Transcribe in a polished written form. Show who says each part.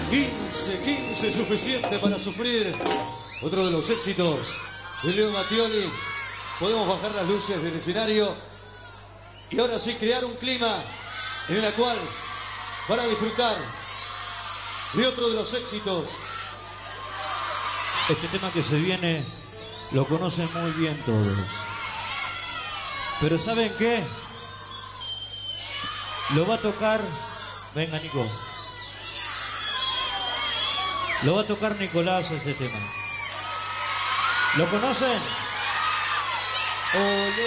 Speaker 1: 15 suficiente para sufrir. Otro de los éxitos de Leo Mattioli. Podemos bajar las luces del escenario y ahora sí crear un clima en el cual van a disfrutar de otro de los éxitos.
Speaker 2: Este tema que se viene lo conocen muy bien todos. Pero ¿saben qué? Lo va a tocar... Venga, Nico. Lo va a tocar Nicolás este tema. ¿Lo conocen? Olé.